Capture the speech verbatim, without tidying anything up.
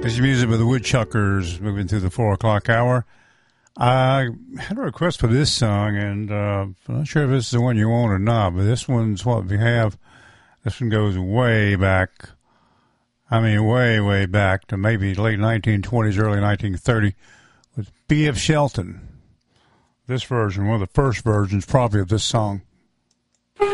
This is music with the Woodchuckers moving through the four o'clock hour. I had a request for this song, and uh, I'm not sure if this is the one you want or not, but this one's what we have. This one goes way back. I mean, way, way back to maybe late nineteen twenties, early nineteen thirties with B F Shelton. This version, one of the first versions probably of this song.